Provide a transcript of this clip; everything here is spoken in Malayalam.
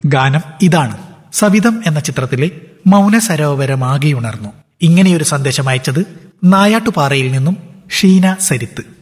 ഗാനം ഇതാണ്. സവിധം എന്ന ചിത്രത്തിലെ മൗന സരോവരമാകെയുണർന്നു. ഇങ്ങനെയൊരു സന്ദേശം അയച്ചത് നായാട്ടുപാറയിൽ നിന്നും ഷീന സരിത്ത്.